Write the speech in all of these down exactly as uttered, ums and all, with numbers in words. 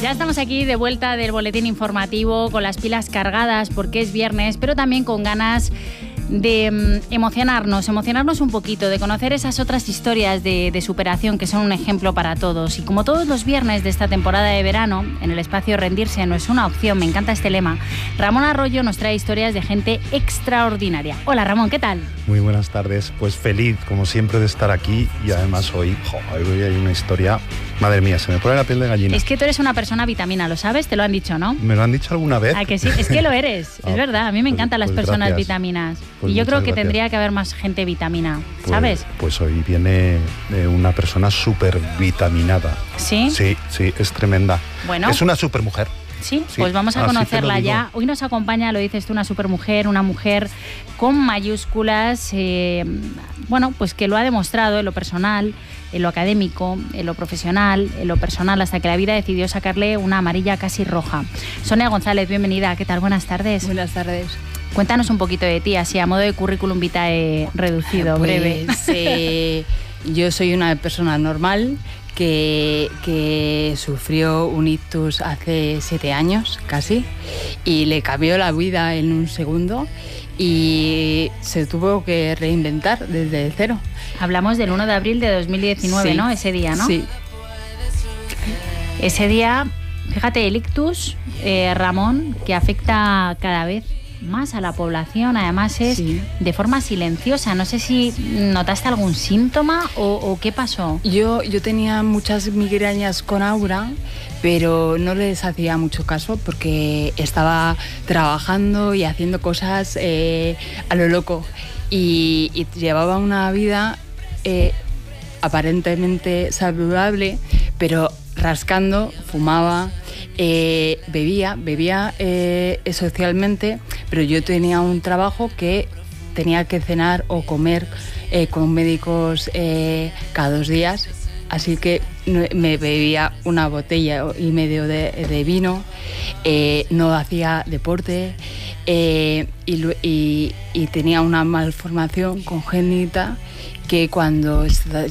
Ya estamos aquí de vuelta del boletín informativo con las pilas cargadas porque es viernes, pero también con ganas de um, emocionarnos, emocionarnos un poquito, de conocer esas otras historias de, de superación que son un ejemplo para todos. Y como todos los viernes de esta temporada de verano, en el espacio Rendirse no es una opción, me encanta este lema, Ramón Arroyo nos trae historias de gente extraordinaria. Hola Ramón, ¿qué tal? Muy buenas tardes, pues feliz como siempre de estar aquí y además hoy, jo, hoy hay una historia, madre mía, se me pone la piel de gallina. Es que tú eres una persona vitamina, ¿lo sabes? Te lo han dicho, ¿no? ¿Me lo han dicho alguna vez? ¿A que sí? Es que lo eres, Ah, es verdad, a mí me pues, encantan las pues personas gracias. vitaminas. Pues y yo creo que gracias. tendría que haber más gente vitamina, Pues, ¿sabes? Pues hoy viene eh, una persona súper vitaminada. ¿Sí? Sí, sí, es tremenda. Bueno. Es una supermujer. Sí, Sí, pues vamos a así te lo conocerla digo. ya. Hoy nos acompaña, lo dices tú, una supermujer, una mujer con mayúsculas, eh, bueno, pues que lo ha demostrado en lo personal, en lo académico, en lo profesional, en lo personal, hasta que la vida decidió sacarle una amarilla casi roja. Sonia González, bienvenida. ¿Qué tal? Buenas tardes. Buenas tardes. Cuéntanos un poquito de ti, así a modo de currículum vitae reducido, Pues, breve. eh, yo soy una persona normal que, que sufrió un ictus hace siete años casi y le cambió la vida en un segundo y se tuvo que reinventar desde cero. Hablamos del uno de abril de dos mil diecinueve, Sí. ¿no? Ese día, ¿no? Sí. Ese día, fíjate, el ictus, eh, Ramón, que afecta cada vez más a la población, además es Sí. de forma silenciosa. No sé si notaste algún síntoma o, o qué pasó. Yo, yo tenía muchas migrañas con Aura, pero no les hacía mucho caso porque estaba trabajando y haciendo cosas eh, a lo loco. Y, y llevaba una vida eh, aparentemente saludable, pero rascando, fumaba, eh, bebía, bebía eh, socialmente, pero yo tenía un trabajo que tenía que cenar o comer eh, con médicos eh, cada dos días, así que me bebía una botella y medio de, de vino, eh, no hacía deporte eh, y, y, y tenía una malformación congénita que cuando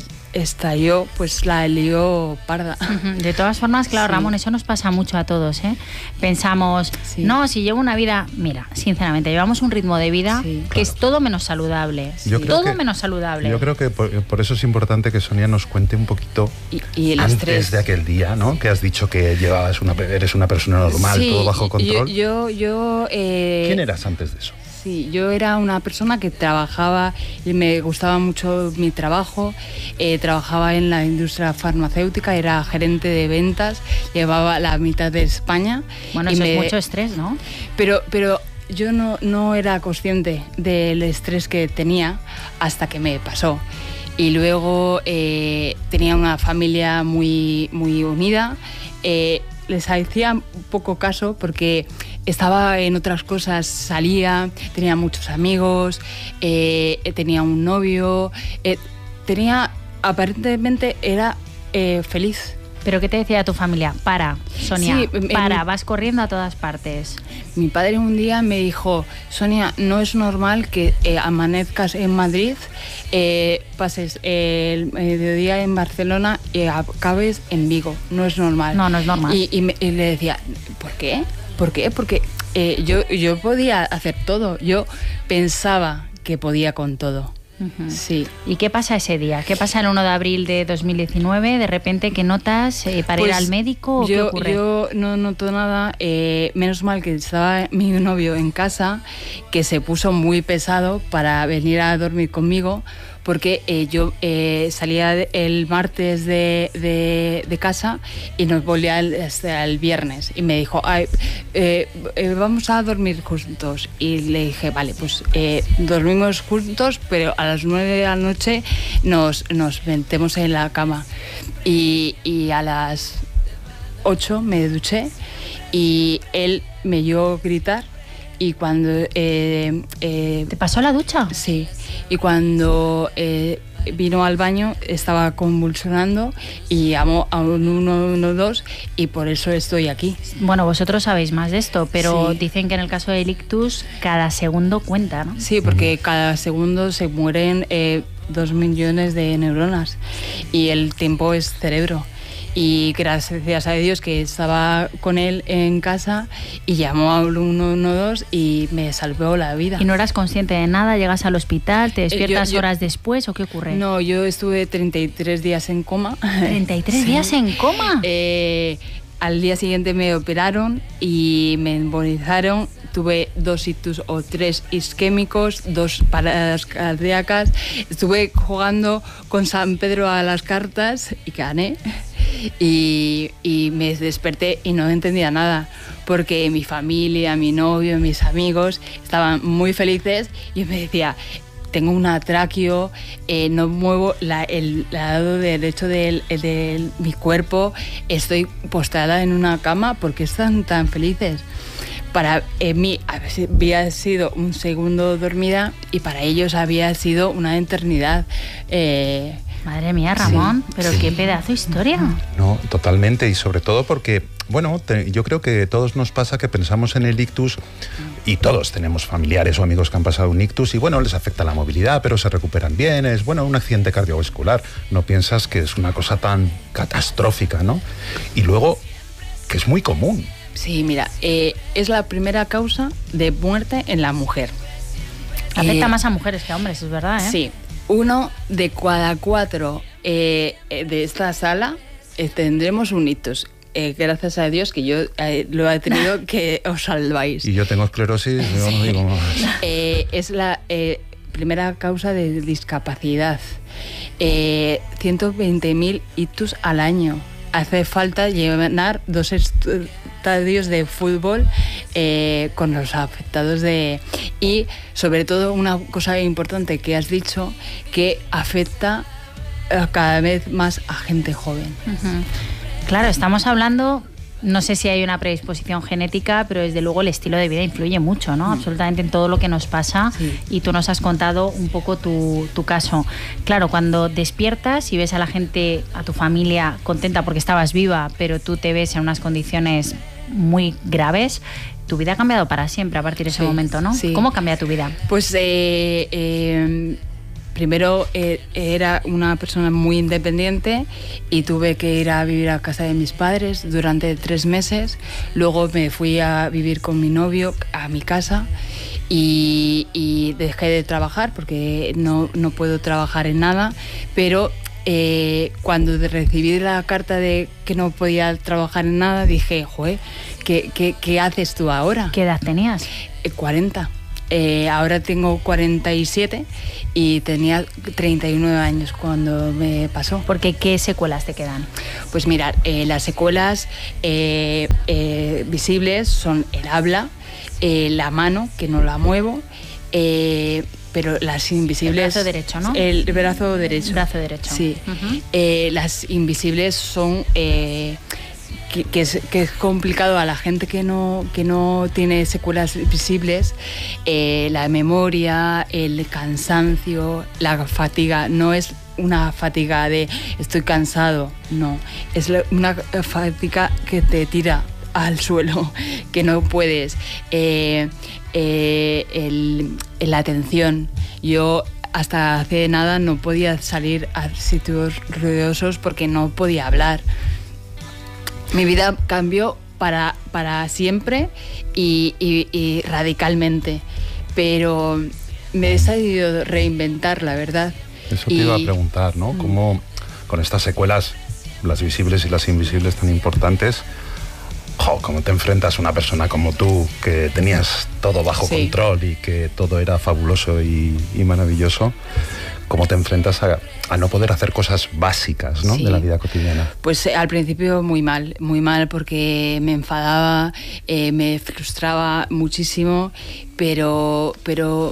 estalló, pues la lió parda. De todas formas, claro, Sí. Ramón, eso nos pasa mucho a todos, ¿eh? Pensamos, Sí. no, si llevo una vida... Mira, sinceramente, llevamos un ritmo de vida Sí. que Claro. es todo menos saludable. Yo creo Todo que- menos saludable. Yo creo que por, por eso es importante que Sonia nos cuente un poquito Y, y el antes estrés. de aquel día, ¿no? Que has dicho que llevabas una, eres una persona normal, Sí, todo bajo control. Yo, yo, yo, eh, ¿Quién eras antes de eso? Sí, yo era una persona que trabajaba y me gustaba mucho mi trabajo. Eh, trabajaba en la industria farmacéutica, era gerente de ventas, llevaba la mitad de España. Bueno, y eso me- es mucho estrés, ¿no? Pero, pero yo no, no era consciente del estrés que tenía hasta que me pasó. Y luego eh, tenía una familia muy, muy unida. Eh, les hacía poco caso porque estaba en otras cosas, salía, tenía muchos amigos, eh, tenía un novio, eh, tenía, aparentemente era eh, feliz. ¿Pero qué te decía tu familia? Para, Sonia, Sí, em- para, em- vas corriendo a todas partes. Mi padre un día me dijo, Sonia, no es normal que eh, amanezcas en Madrid, eh, pases el mediodía en Barcelona y acabes en Vigo. No es normal. No, no es normal. Y, y me- y le decía, ¿por qué? ¿Por qué? Porque eh, yo, yo podía hacer todo. Yo pensaba que podía con todo. Ujú. Sí. ¿Y qué pasa ese día? ¿Qué pasa el uno de abril de dos mil diecinueve? ¿De repente qué notas eh, para ir Pues al médico o yo, qué ocurre? Yo no noto nada, eh, menos mal que estaba mi novio en casa, que se puso muy pesado para venir a dormir conmigo, porque eh, yo eh, salía de- el martes de, de- de casa y nos volvía el, hasta el viernes. Y me dijo, Ay, eh, eh, vamos a dormir juntos. Y le dije, vale, pues eh, dormimos juntos, pero a las nueve de la noche nos, nos metemos en la cama. Y, y a las ocho me duché y él me oyó gritar y cuando eh, eh, ¿Te pasó la ducha? sí y cuando eh, vino al baño estaba convulsionando y llamó a un uno uno dos y por eso estoy aquí. Bueno, vosotros sabéis más de esto, pero Sí. dicen que en el caso del ictus cada segundo cuenta, ¿no? Sí, porque cada segundo se mueren eh, dos millones de neuronas y el tiempo es cerebro. y gracias a Dios que estaba con él en casa y llamó al uno uno dos y me salvó la vida. ¿Y no eras consciente de nada? ¿Llegas al hospital? ¿Te despiertas yo, yo, horas después o qué ocurre? No, yo estuve treinta y tres días en coma. ¿treinta y tres sí. días en coma? Eh, al día siguiente me operaron y me embolizaron. Tuve dos ictus o tres isquémicos, dos paradas cardíacas. Estuve jugando con San Pedro a las cartas y gané. Y, y me desperté y no entendía nada, porque mi familia, mi novio, mis amigos estaban muy felices y me decía, tengo un atraquio, eh, no muevo la, el lado derecho de, de mi cuerpo, estoy postrada en una cama, ¿por qué están tan felices? Para eh, mí había sido un segundo dormida y para ellos había sido una eternidad. Eh, Madre mía, Ramón, sí, pero sí. Qué pedazo de historia. No, totalmente, y sobre todo porque, bueno, te, yo creo que a todos nos pasa que pensamos en el ictus y todos tenemos familiares o amigos que han pasado un ictus y, bueno, les afecta la movilidad, pero se recuperan bien, es, bueno, un accidente cardiovascular. No piensas que es una cosa tan catastrófica, ¿no? Y luego, que es muy común. Sí, mira, eh, es la primera causa de muerte en la mujer. Afecta eh, más a mujeres que a hombres, es verdad, ¿eh? Sí. Uno de cada cuatro eh, de esta sala eh, tendremos un ictus. Eh, gracias a Dios que yo eh, lo he tenido que os salváis. Y yo tengo esclerosis. Sí. Yo no digo más. Eh, es la eh, primera causa de discapacidad. Eh, ciento veinte mil ictus al año. Hace falta llenar dos estadios de fútbol eh, con los afectados de... Y sobre todo una cosa importante que has dicho, que afecta cada vez más a gente joven. Uh-huh. Claro, estamos hablando... No sé si hay una predisposición genética, pero desde luego el estilo de vida influye mucho, ¿no? Mm. Absolutamente en todo lo que nos pasa. Sí. Y tú nos has contado un poco tu, tu caso. Claro, cuando despiertas y ves a la gente, a tu familia contenta porque estabas viva, pero tú te ves en unas condiciones muy graves, tu vida ha cambiado para siempre a partir de ese sí, momento, ¿no? Sí. ¿Cómo cambia tu vida? Pues eh, eh, primero eh, era una persona muy independiente y tuve que ir a vivir a casa de mis padres durante tres meses. Luego me fui a vivir con mi novio a mi casa y, y dejé de trabajar porque no, no puedo trabajar en nada, pero eh, cuando recibí la carta de que no podía trabajar en nada dije, joder, ¿qué, qué, qué haces tú ahora? ¿Qué edad tenías? Eh, cuarenta. Eh, ahora tengo cuarenta y siete y tenía treinta y nueve años cuando me pasó. Porque ¿qué secuelas te quedan? Pues mirad, eh, las secuelas eh, eh, visibles son el habla, eh, la mano, que no la muevo, eh, pero las invisibles... El brazo derecho, ¿no? El brazo derecho. El brazo derecho. Sí. Uh-huh. eh, las invisibles son... Eh, Que, que, es, que es complicado a la gente que no, que no tiene secuelas visibles, eh, la memoria, el cansancio, la fatiga. No es una fatiga de estoy cansado, no, es una fatiga que te tira al suelo, que no puedes. Eh, eh, el, la atención, yo hasta hace nada no podía salir a sitios ruidosos porque no podía hablar. Mi vida cambió para, para siempre y, y, y radicalmente, pero me he sabido reinventar, la verdad. Eso te y... iba a preguntar, ¿no? ¿Cómo con estas secuelas, las visibles y las invisibles tan importantes, jo, cómo te enfrentas a una persona como tú, que tenías todo bajo sí. control y que todo era fabuloso y, y maravilloso? ¿Cómo te enfrentas a, a no poder hacer cosas básicas, ¿no? Sí. de la vida cotidiana? Pues eh, al principio muy mal, muy mal porque me enfadaba, eh, me frustraba muchísimo, pero, pero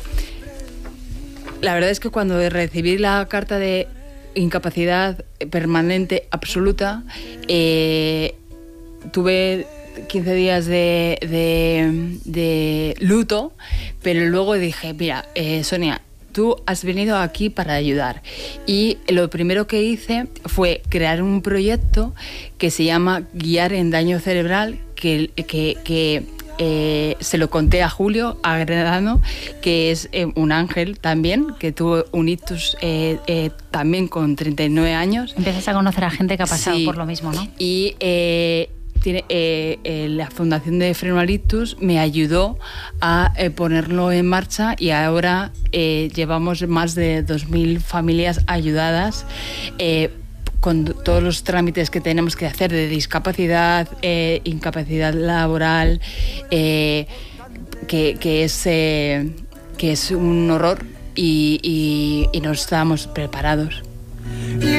la verdad es que cuando recibí la carta de incapacidad permanente absoluta, eh, tuve quince días de, de, de luto, pero luego dije, mira, eh, Sonia, tú has venido aquí para ayudar. Y lo primero que hice fue crear un proyecto que se llama Guiar en Daño Cerebral, que, que, que eh, se lo conté a Julio Agredano, que es eh, un ángel también, que tuvo un ictus eh, eh, también con treinta y nueve años. Empiezas a conocer a gente que ha pasado sí, por lo mismo, ¿no? Y eh, tiene, eh, eh, la Fundación de Freno al Ictus me ayudó a eh, ponerlo en marcha y ahora eh, llevamos más de dos mil familias ayudadas eh, con todos los trámites que tenemos que hacer de discapacidad, eh, incapacidad laboral, eh, que, que, es, eh, que es un horror y, y, y no estábamos preparados.